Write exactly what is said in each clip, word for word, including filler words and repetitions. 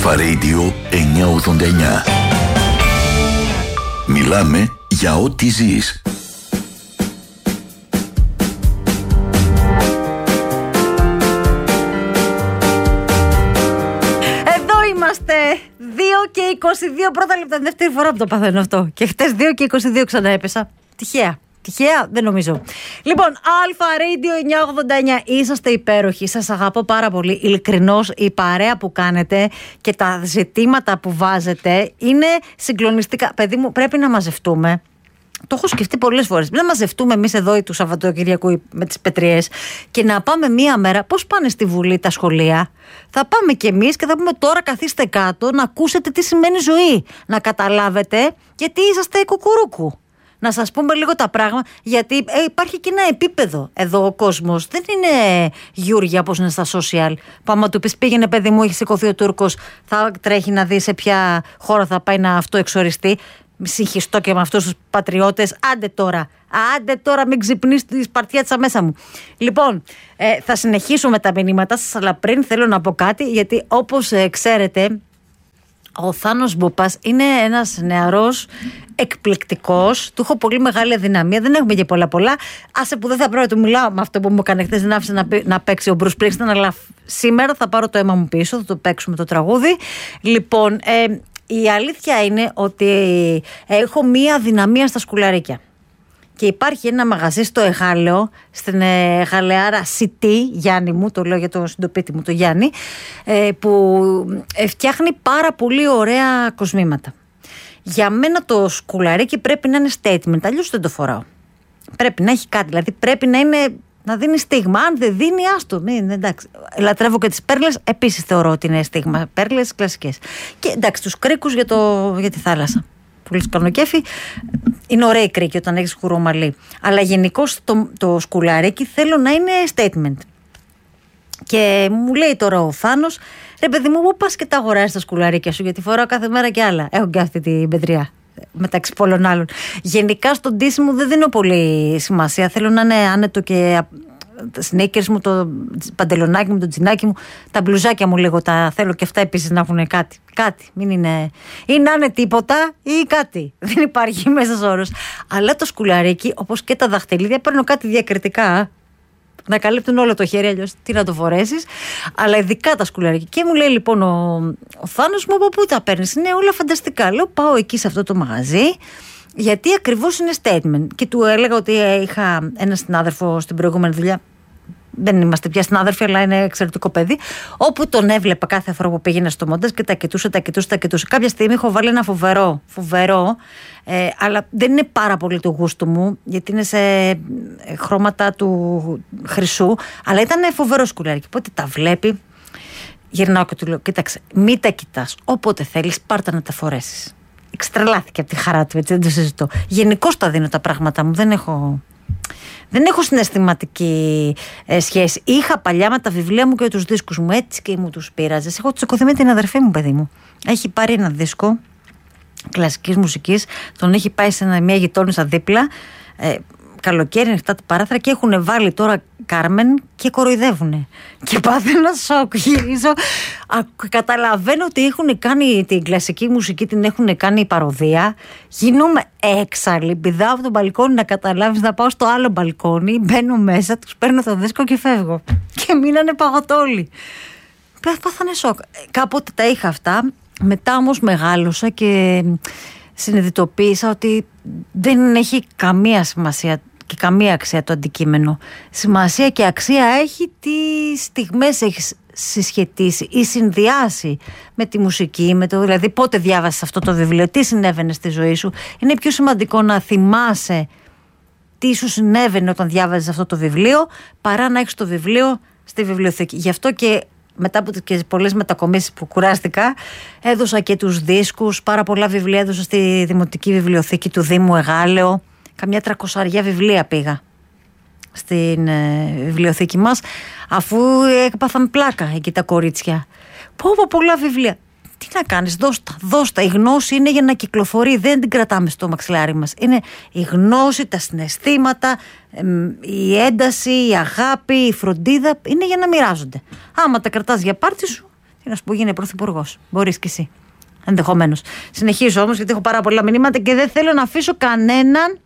Αλφα Radio εννιακόσια ογδόντα εννιά. Μιλάμε για ό,τι ζεις. Εδώ είμαστε. δύο και είκοσι δύο πρώτα λεπτά. Δεύτερη φορά που το παθαίνω αυτό. Και χτες δύο και είκοσι δύο ξανά έπεσα. Τυχαία. Τυχαία, δεν νομίζω. Λοιπόν, Αλφα Radio εννιακόσια ογδόντα εννιά, είσαστε υπέροχοι. Σας αγαπώ πάρα πολύ. Ειλικρινώς, η παρέα που κάνετε και τα ζητήματα που βάζετε είναι συγκλονιστικά. Παιδί μου, πρέπει να μαζευτούμε. Το έχω σκεφτεί πολλές φορές. Να μαζευτούμε εμείς εδώ του Σαββατοκυριακού με τις πετριές και να πάμε μία μέρα. Πώς πάνε στη Βουλή τα σχολεία? Θα πάμε κι εμείς και θα πούμε τώρα καθίστε κάτω να ακούσετε τι σημαίνει ζωή. Να καταλάβετε γιατί είσαστε κουκουρούκου. Να σας πούμε λίγο τα πράγματα, γιατί ε, υπάρχει και ένα επίπεδο εδώ ο κόσμος. Δεν είναι Γιούργια όπως είναι στα social. Πάμε του πεις πήγαινε παιδί μου, έχει σηκωθεί ο Τούρκος, θα τρέχει να δει σε ποια χώρα θα πάει να αυτοεξοριστεί. Συγχυστώ και με αυτούς τους πατριώτες. Άντε τώρα, άντε τώρα μην ξυπνείς τη σπαρτιάτσα μέσα μου. Λοιπόν, ε, θα συνεχίσω με τα μηνύματα σας, αλλά πριν θέλω να πω κάτι, γιατί όπως ε, ξέρετε, ο Θάνος Μπούπας είναι ένας νεαρός εκπληκτικός, του έχω πολύ μεγάλη αδυναμία, δεν έχουμε και πολλά πολλά. Άσε που δεν θα πρέπει να του μιλάω με αυτό που μου έκανε χθες, δεν άφησε να, να παίξει ο Μπρους Σπρίγκστιν, αλλά σήμερα θα πάρω το αίμα μου πίσω, θα το παίξουμε το τραγούδι. Λοιπόν, ε, η αλήθεια είναι ότι έχω μία αδυναμία στα σκουλαρίκια. Και υπάρχει ένα μαγαζί στο Εγάλεο, στην Εγαλεάρα City, Γιάννη μου, το λέω για το συντοπίτη μου, το Γιάννη, που φτιάχνει πάρα πολύ ωραία κοσμήματα. Για μένα το σκουλαρίκι πρέπει να είναι statement, αλλιώς δεν το φοράω. Πρέπει να έχει κάτι, δηλαδή πρέπει να είναι, να δίνει στίγμα. Αν δεν δίνει, άστο, μην, εντάξει. Λατρεύω και τις πέρλες, επίσης θεωρώ ότι είναι στίγμα. Πέρλες κλασικές. Και εντάξει, τους κρίκους για, το, για τη θάλασσα. Πολύ σκανοκέφι. Είναι ωραία η κρίκη όταν έχεις χουρομαλί. Αλλά γενικώς το, το σκουλαρίκι θέλω να είναι statement. Και μου λέει τώρα ο Θάνος, ρε παιδί μου, πού πας και τα αγοράζεις τα σκουλαρίκια σου? Γιατί φοράω κάθε μέρα και άλλα. Έχω και αυτή την πετριά μεταξύ πολλών άλλων. Γενικά στον ντύσι μου δεν δίνω πολύ σημασία. Θέλω να είναι άνετο και τα sneakers μου, το παντελονάκι μου, το τζινάκι μου, τα μπλουζάκια μου λίγο τα θέλω και αυτά επίσης να έχουν κάτι. Κάτι, μην είναι. Ή να είναι τίποτα ή κάτι. Δεν υπάρχει μέσα όρος. Αλλά το σκουλαρίκι, όπως και τα δαχτυλίδια, παίρνω κάτι διακριτικά. Να καλύπτουν όλο το χέρι, αλλιώς τι να το φορέσεις. Αλλά ειδικά τα σκουλαρίκια. Και μου λέει λοιπόν ο, ο Θάνος μου, από πού τα παίρνεις? Είναι όλα φανταστικά. Λέω πάω εκεί σε αυτό το μαγαζί, γιατί ακριβώς είναι statement. Και του έλεγα ότι είχα ένα συνάδελφο στην προηγούμενη δουλειά. Δεν είμαστε πια συνάδελφοι, αλλά είναι εξαιρετικό παιδί. Όπου τον έβλεπα κάθε φορά που πήγαινε στο μοντάζ και τα κοιτούσε, τα κοιτούσε, τα κοιτούσε. Κάποια στιγμή έχω βάλει ένα φοβερό, φοβερό, ε, αλλά δεν είναι πάρα πολύ του γούστου μου, γιατί είναι σε χρώματα του χρυσού. Αλλά ήταν φοβερό σκουλάρικι. Οπότε τα βλέπει, γυρνάω και του λέω: κοίταξε, μην τα κοιτάς. Όποτε θέλεις, πάρτα να τα φορέσεις. Εξτρελάθηκε από τη χαρά του, έτσι δεν το συζητώ. Γενικώς τα δίνω τα πράγματά μου, δεν έχω. Δεν έχω συναισθηματική ε, σχέση. Είχα παλιά με τα βιβλία μου και τους δίσκους μου, έτσι και μου τους πείραζε. Έχω τσακωθεί με την αδερφή μου, παιδί μου. Έχει πάρει ένα δίσκο κλασικής μουσικής, τον έχει πάει σε μια γειτόνισσα δίπλα. Ε, καλοκαίρι, ανοιχτά τα παράθυρα και έχουν βάλει τώρα Κάρμεν και κοροϊδεύουνε. Και πάθαινα σοκ. Γυρίζω. Α, καταλαβαίνω ότι έχουν κάνει την κλασική μουσική, την έχουν κάνει παροδία. Γίνομαι έξαλλη. Πηδάω από τον μπαλκόνι, να καταλάβεις, να πάω στο άλλο μπαλκόνι. Μπαίνω μέσα, τους παίρνω το δίσκο και φεύγω. Και μείνανε παγωτόλοι. Πάθανε σοκ. Κάποτε τα είχα αυτά. Μετά όμως μεγάλωσα και συνειδητοποίησα ότι δεν έχει καμία σημασία και καμία αξία το αντικείμενο. Σημασία και αξία έχει τι στιγμές έχεις συσχετίσει ή συνδυάσει με τη μουσική, με το, δηλαδή πότε διάβασες αυτό το βιβλίο, τι συνέβαινε στη ζωή σου. Είναι πιο σημαντικό να θυμάσαι τι σου συνέβαινε όταν διάβαζες αυτό το βιβλίο, παρά να έχεις το βιβλίο στη βιβλιοθήκη. Γι' αυτό και μετά από και πολλές μετακομίσεις που κουράστηκα, έδωσα και τους δίσκους, πάρα πολλά βιβλία έδωσα στη Δημοτική Βιβλιοθήκη του Δήμου Εγάλεο. Καμιά τρακοσαριά βιβλία πήγα στην ε, βιβλιοθήκη μας, αφού έπαθαν πλάκα εκεί τα κορίτσια. Πω πω πολλά βιβλία. Τι να κάνεις, δώστα, δώστα. Η γνώση είναι για να κυκλοφορεί, δεν την κρατάμε στο μαξιλάρι μας. Είναι η γνώση, τα συναισθήματα, η ένταση, η αγάπη, η φροντίδα, είναι για να μοιράζονται. Άμα τα κρατάς για πάρτι σου, να σου πω γίνει πρωθυπουργός. Μπορείς κι εσύ. Ενδεχομένως. Συνεχίζω όμως, γιατί έχω πάρα πολλά μηνύματα και δεν θέλω να αφήσω κανέναν.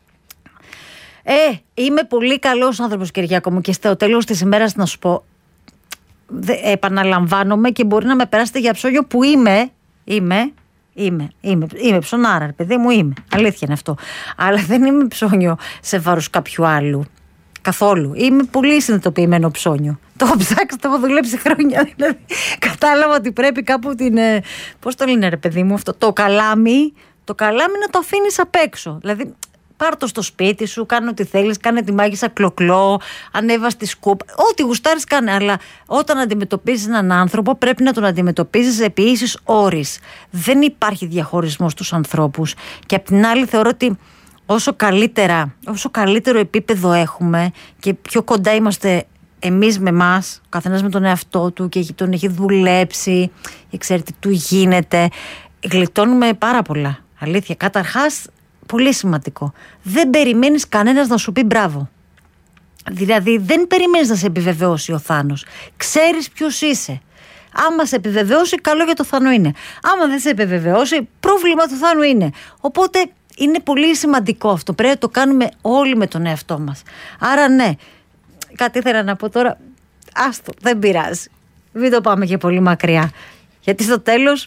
Ε, είμαι πολύ καλός άνθρωπος, Κυριάκο μου, και στο τέλος της ημέρας να σου πω, δε, επαναλαμβάνομαι και μπορεί να με περάσετε για ψώνιο που είμαι. Είμαι. Είμαι, είμαι, είμαι ψωνάρα, ρε παιδί μου, είμαι. Αλήθεια είναι αυτό. Αλλά δεν είμαι ψώνιο σε βάρος κάποιου άλλου. Καθόλου. Είμαι πολύ συνειδητοποιημένο ψώνιο. Το έχω ψάξει, το έχω δουλέψει χρόνια. Δηλαδή, κατάλαβα ότι πρέπει κάπου την. Πώς το λένε, ρε παιδί μου, αυτό. Το καλάμι, το καλάμι να το αφήνεις απ' έξω. Δηλαδή, πάρ' το στο σπίτι σου, κάνε ό,τι θέλεις, κάνε τη μάγισσα κλοκλό, ανέβα στη σκούπα. Ό,τι γουστάρεις κάνε. Αλλά όταν αντιμετωπίζεις έναν άνθρωπο, πρέπει να τον αντιμετωπίζεις επί ίσης όρης. Δεν υπάρχει διαχωρισμός στους ανθρώπους. Και απ' την άλλη, θεωρώ ότι όσο καλύτερα, όσο καλύτερο επίπεδο έχουμε και πιο κοντά είμαστε εμείς με εμάς, ο καθένας με τον εαυτό του και τον έχει δουλέψει και ξέρει τι του γίνεται, γλιτώνουμε πάρα πολλά. Αλήθεια. Καταρχάς, πολύ σημαντικό. Δεν περιμένεις κανένας να σου πει μπράβο. Δηλαδή, δεν περιμένεις να σε επιβεβαιώσει ο Θάνος. Ξέρεις ποιος είσαι. Άμα σε επιβεβαιώσει, καλό για το Θάνο είναι. Άμα δεν σε επιβεβαιώσει, πρόβλημα του Θάνου είναι. Οπότε, είναι πολύ σημαντικό αυτό. Πρέπει να το κάνουμε όλοι με τον εαυτό μας. Άρα, ναι. Κάτι ήθελα να πω τώρα. Άστο, δεν πειράζει. Μην το πάμε και πολύ μακριά. Γιατί στο τέλος.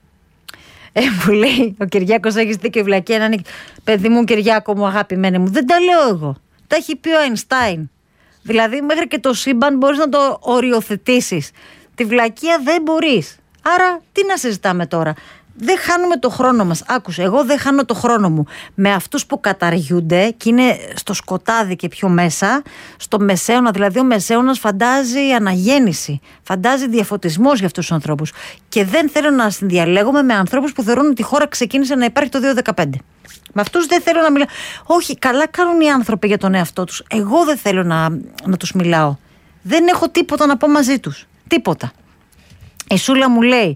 Ε, μου λέει ο Κυριάκος, έχεις δίκιο, βλακία να είναι. Παιδί μου, Κυριάκο μου, αγαπημένε μου. Δεν τα λέω εγώ. Τα έχει πει ο Αϊνστάιν. Δηλαδή, μέχρι και το σύμπαν μπορείς να το οριοθετήσεις. Τη βλακία δεν μπορείς. Άρα, τι να συζητάμε τώρα. Δεν χάνουμε το χρόνο μας. Άκουσε, εγώ δεν χάνω το χρόνο μου με αυτούς που καταργιούνται και είναι στο σκοτάδι και πιο μέσα, στο μεσαίωνα. Δηλαδή, ο μεσαίωνας φαντάζει αναγέννηση, φαντάζει διαφωτισμός για αυτούς τους ανθρώπους. Και δεν θέλω να συνδιαλέγομαι με ανθρώπους που θεωρούν ότι η χώρα ξεκίνησε να υπάρχει το δύο χιλιάδες δεκαπέντε. Με αυτούς δεν θέλω να μιλάω. Όχι, καλά κάνουν οι άνθρωποι για τον εαυτό τους. Εγώ δεν θέλω να, να τους μιλάω. Δεν έχω τίποτα να πω μαζί τους. Τίποτα. Η Σούλα μου λέει.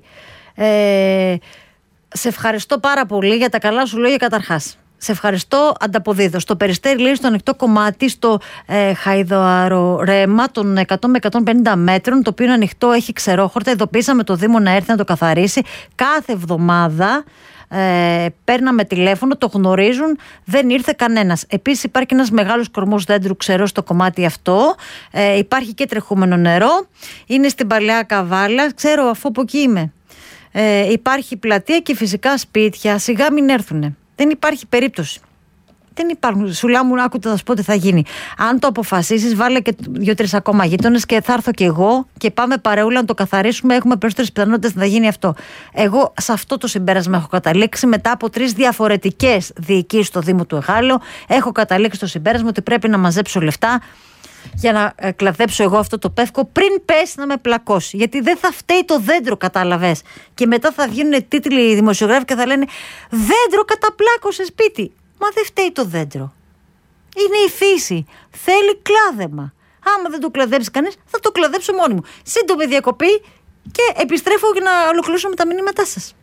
Ε, Σε ευχαριστώ πάρα πολύ για τα καλά σου λόγια καταρχάς. Σε ευχαριστώ, ανταποδίδω. Στο Περιστέρι, λέει, στο ανοιχτό κομμάτι, στο ε, χαϊδοαρορέμα των εκατό με εκατόν πενήντα μέτρων, το οποίο είναι ανοιχτό, έχει ξερόχορτα. Ειδοποίησαμε το Δήμο να έρθει να το καθαρίσει. Κάθε εβδομάδα ε, παίρναμε τηλέφωνο, το γνωρίζουν, δεν ήρθε κανένας. Επίσης, υπάρχει ένας μεγάλος κορμός δέντρου ξερό στο κομμάτι αυτό. Ε, υπάρχει και τρεχούμενο νερό. Είναι στην Παλαιά Καβάλα. Ξέρω, αφού από εκεί είμαι. Ε, υπάρχει πλατεία και φυσικά σπίτια. Σιγά μην έρθουνε. Δεν υπάρχει περίπτωση. Δεν υπάρχουν. Σουλά μου, άκουτε, θα σου πω τι θα γίνει. Αν το αποφασίσεις, βάλε και δύο-τρεις ακόμα γείτονες και θα έρθω κι εγώ και πάμε παρεούλα να το καθαρίσουμε. Έχουμε περισσότερες πιθανότητες να γίνει αυτό. Εγώ σε αυτό το συμπέρασμα έχω καταλήξει μετά από τρεις διαφορετικές διοικήσεις στο Δήμο του Εγάλεω. Έχω καταλήξει στο συμπέρασμα ότι πρέπει να μαζέψω λεφτά για να ε, κλαδέψω εγώ αυτό το πεύκο πριν πέσει να με πλακώσει. Γιατί δεν θα φταίει το δέντρο, κατάλαβες. Και μετά θα βγαίνουν τίτλοι δημοσιογράφοι και θα λένε δέντρο καταπλάκωσε σπίτι. Μα δεν φταίει το δέντρο. Είναι η φύση. Θέλει κλάδεμα. Άμα δεν το κλαδέψει κανείς, θα το κλαδέψω μόνη μου. Σύντομη διακοπή και επιστρέφω για να ολοκληρώσω με τα μηνύματά σας.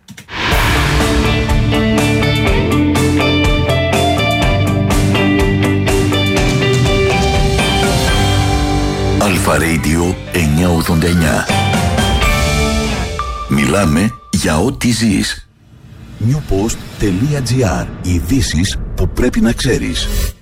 Αλφα Radio εννιακόσια ογδόντα εννιά. Μιλάμε για ό,τι ζεις. newpost.gr. Ειδήσεις που πρέπει να ξέρεις.